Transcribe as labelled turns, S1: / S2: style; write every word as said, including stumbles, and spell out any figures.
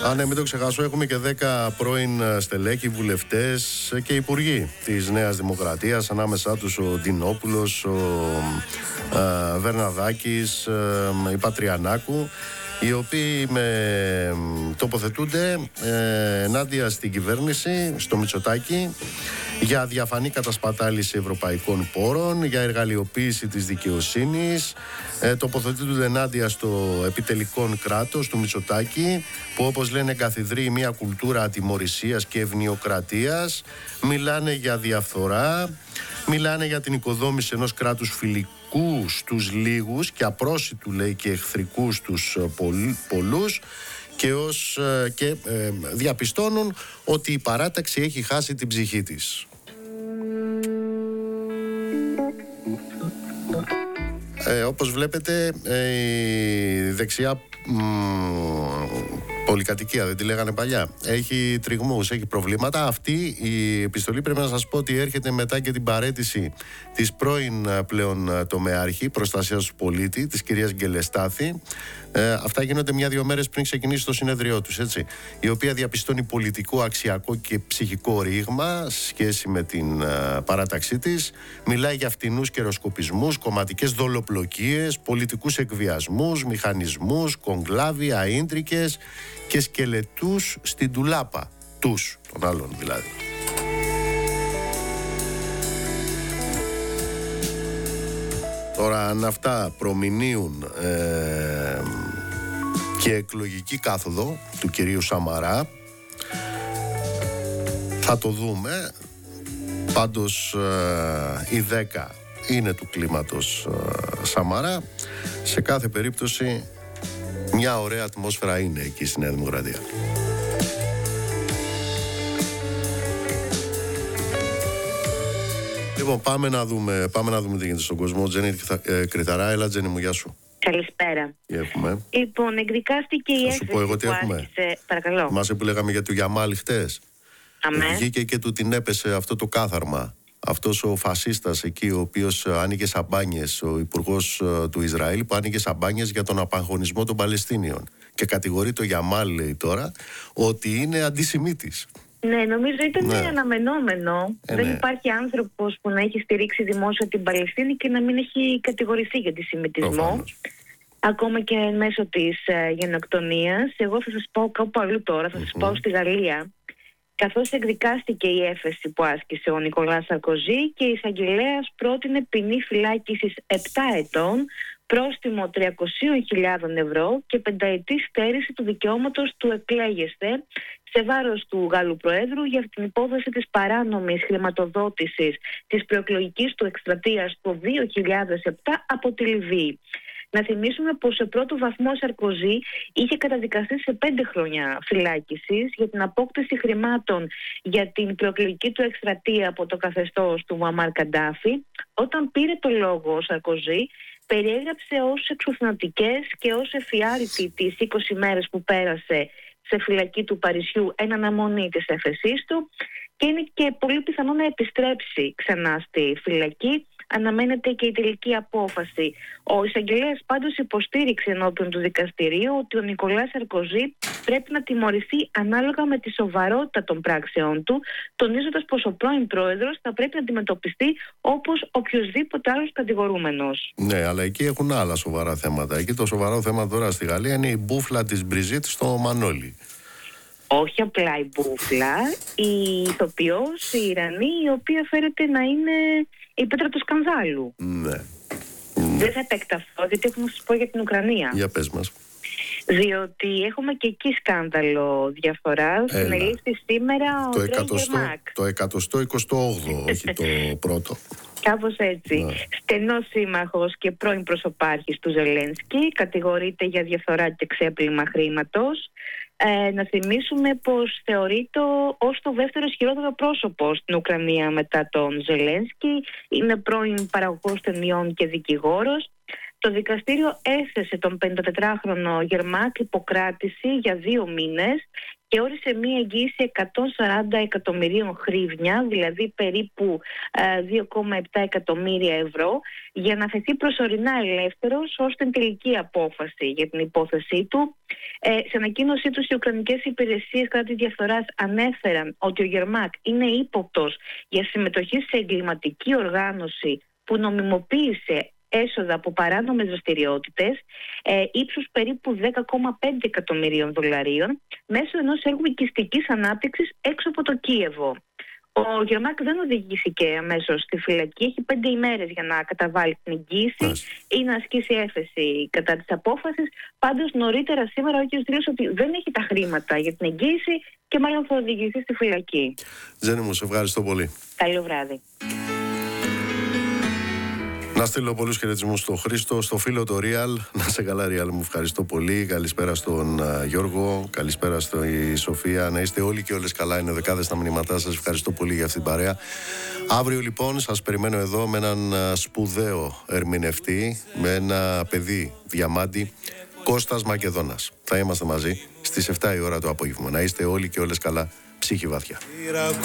S1: Α, ναι, μην το ξεχάσω, έχουμε και δέκα πρώην στελέχη, βουλευτές και υπουργοί της Νέας Δημοκρατίας, ανάμεσά τους ο Ντινόπουλος, ο ε, Βερναδάκης, ε, η Πατριανάκου, οι οποίοι με, τοποθετούνται ε, ενάντια στην κυβέρνηση, στο Μητσοτάκη, για διαφανή κατασπατάληση ευρωπαϊκών πόρων, για εργαλειοποίηση της δικαιοσύνης, ε, τοποθετούνται ενάντια στο επιτελικόν κράτος του Μητσοτάκη, που όπως λένε εγκαθιδρύει μια κουλτούρα ατιμωρησίας και ευνοιοκρατίας, μιλάνε για διαφθορά, μιλάνε για την οικοδόμηση ενός κράτους φιλικού στους λίγους και απρόσιτου, λέει, και εχθρικού στους πολλούς, και, ως, και ε, διαπιστώνουν ότι η παράταξη έχει χάσει την ψυχή της. Ε, όπως βλέπετε, ε, η δεξιά μ, πολυκατοικία, δεν τη λέγανε παλιά, έχει τριγμούς, έχει προβλήματα. Αυτή η επιστολή, πρέπει να σας πω, ότι έρχεται μετά και την παραίτηση της πρώην πλέον τομεάρχη προστασίας του πολίτη, της κυρίας Γκελεστάθη. Ε, αυτά γίνονται μια-δύο μέρες πριν ξεκινήσει το συνέδριό τους, έτσι, η οποία διαπιστώνει πολιτικό, αξιακό και ψυχικό ρήγμα σχέση με την uh, παράταξή της. Μιλάει για φτηνούς καιροσκοπισμούς, κομματικές δολοπλοκίες, πολιτικούς εκβιασμούς, μηχανισμούς, κογκλάβια, ίντρικες και σκελετούς στην τουλάπα τους, των άλλων δηλαδή. Τώρα, αν αυτά προμηνύουν ε, και εκλογική κάθοδο του κυρίου Σαμαρά, θα το δούμε. Πάντως ε, η δέκα είναι του κλίματος ε, Σαμαρά. Σε κάθε περίπτωση μια ωραία ατμόσφαιρα είναι εκεί στη Νέα Δημοκρατία. Λοιπόν, πάμε να δούμε, πάμε να δούμε τι γίνεται στον κόσμο. Τζέννη ε, Κρηταρά, έλα Τζέννη μου, γεια σου.
S2: Καλησπέρα.
S1: Τι έχουμε?
S2: Λοιπόν, εκδικάστηκε η έκθεση
S1: πω εγώ τι
S2: που
S1: έχουμε.
S2: άρχισε... Παρακαλώ.
S1: Θυμάσαι που λέγαμε για του Γιαμάλ χτες?
S2: Αμέ.
S1: Βγήκε και του την έπεσε αυτό το κάθαρμα. Αυτός ο φασίστας εκεί, ο οποίος άνοιγε σαμπάνιες, ο υπουργός του Ισραήλ, που άνοιγε σαμπάνιες για τον απαγχωνισμό των Παλαιστίνιων. Και κατηγορεί το Γιαμάλ, λέει τώρα, ότι είναι αντισημίτης.
S2: Ναι, νομίζω ήταν
S1: ναι.
S2: αναμενόμενο.
S1: Ε,
S2: Δεν
S1: ναι.
S2: υπάρχει άνθρωπος που να έχει στηρίξει δημόσια την Παλαιστίνη και να μην έχει κατηγορηθεί για αντισημιτισμό.
S1: Προφανώς.
S2: Ακόμα και μέσω της ε, γενοκτονίας. Εγώ θα σας πω κάπου αλλού τώρα, θα σας
S1: Mm-hmm.
S2: πάω στη Γαλλία. Καθώς εκδικάστηκε η έφεση που άσκησε ο Νικολάς Σαρκοζή και η εισαγγελέας πρότεινε ποινή φυλάκισης επτά ετών, πρόστιμο τριακόσιες χιλιάδες ευρώ και πενταετή στέρηση του δικαιώματος του εκλέγεστε σε βάρος του Γάλλου Προέδρου για την υπόθεση της παράνομης χρηματοδότησης της προεκλογικής του εκστρατείας το δύο χιλιάδες επτά από τη Λιβύη. Να θυμίσουμε πως σε πρώτο βαθμό ο Σαρκοζή είχε καταδικαστεί σε πέντε χρόνια φυλάκισης για την απόκτηση χρημάτων για την προεκλογική του εκστρατεία από το καθεστώς του Μουαμάρ Καντάφη. Όταν πήρε το λόγο ο Σαρκοζή, περιέγραψε ως εξουθενωτικές και ως εφιάλτη τις είκοσι μέρες που πέρασε σε φυλακή του Παρισιού εν αναμονή της έφεσής του και είναι και πολύ πιθανό να επιστρέψει ξανά στη φυλακή. Αναμένεται και η τελική απόφαση. Ο εισαγγελέας πάντως υποστήριξε ενώπιον του δικαστηρίου ότι ο Νικολάς Σαρκοζή πρέπει να τιμωρηθεί ανάλογα με τη σοβαρότητα των πράξεών του, τονίζοντας πως ο πρώην πρόεδρος θα πρέπει να αντιμετωπιστεί όπως οποιοσδήποτε άλλος κατηγορούμενος.
S1: Ναι, αλλά εκεί έχουν άλλα σοβαρά θέματα. Εκεί το σοβαρό θέμα τώρα στη Γαλλία είναι η μπούφλα της Μπριζίτ στο Μανόλι.
S2: Όχι απλά η μπούφλα, η ηθοποιός, η Ιρανή, η οποία φέρεται να είναι η πέτρα του σκανδάλου.
S1: Ναι.
S2: Δεν θα επεκταθώ, γιατί έχω να σας πω για την Ουκρανία.
S1: Για πες μας.
S2: Διότι έχουμε και εκεί σκάνδαλο διαφοράς. Συνελήφθη σήμερα ο Τρέι Γερμάκ.
S1: Το εκατοστό εικοστό όγδοο, όχι το πρώτο.
S2: Κάπως έτσι. Ναι. Στενός σύμμαχος και πρώην προσωπάρχης του Ζελένσκι, κατηγορείται για διαφθορά και ξέπλυμα χρήματος. Ε, να θυμίσουμε πως θεωρείται ως το δεύτερο ισχυρότερο πρόσωπο στην Ουκρανία μετά τον Ζελένσκι. Είναι πρώην παραγωγός ταινιών και δικηγόρος. Το δικαστήριο έθεσε τον πενηντατετράχρονο Γερμάκ υποκράτηση για δύο μήνες και όρισε μία εγγύηση εκατόν σαράντα εκατομμυρίων χρίβνια, δηλαδή περίπου δύο κόμμα επτά εκατομμύρια ευρώ, για να θεθεί προσωρινά ελεύθερος ως την τελική απόφαση για την υπόθεσή του. Ε, σε ανακοίνωσή τους, οι Ουκρανικές υπηρεσίες κατά τη διαφθοράς ανέφεραν ότι ο Γερμάκ είναι ύποπτος για συμμετοχή σε εγκληματική οργάνωση που νομιμοποίησε έσοδα από παράνομες δραστηριότητες ε, ύψους περίπου δέκα κόμμα πέντε εκατομμυρίων δολαρίων μέσω ενός έργου οικιστικής ανάπτυξης έξω από το Κίεβο. Ο Γερμάκ δεν οδηγήθηκε αμέσως στη φυλακή. Έχει πέντε ημέρες για να καταβάλει την εγγύηση ή να ασκήσει έφεση κατά της απόφασης. Πάντως, νωρίτερα σήμερα ο κ. δήλωσε ότι δεν έχει τα χρήματα για την εγγύηση και μάλλον θα οδηγηθεί στη φυλακή.
S1: Τζέννη μου, σε ευχαριστώ πολύ.
S2: Καλό βράδυ.
S1: Να στείλω πολλούς χαιρετισμούς στο Χρήστο, στο φίλο το Real. Να σε καλά, Real, μου ευχαριστώ πολύ. Καλησπέρα στον uh, Γιώργο, καλησπέρα στη Σοφία. Να είστε όλοι και όλες καλά. Είναι δεκάδες τα μηνύματά σας. Ευχαριστώ πολύ για αυτή την παρέα. Αύριο λοιπόν σας περιμένω εδώ με έναν uh, σπουδαίο ερμηνευτή, με ένα παιδί διαμάντη, Κώστας Μακεδόνας. Θα είμαστε μαζί στις εφτά η ώρα το απόγευμα. Να είστε όλοι και όλες καλά. Ψυχή βαθιά.